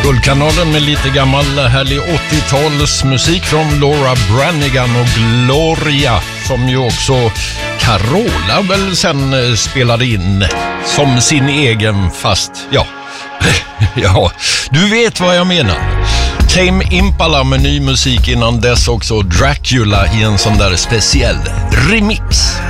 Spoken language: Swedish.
Guldkanalen med lite gammal härlig 80-talsmusik från Laura Branigan och Gloria, som ju också Carola väl sen spelade in som sin egen, fast ja, du vet vad jag menar. Tame Impala med ny musik, innan dess också Dracula i en sån där speciell remix.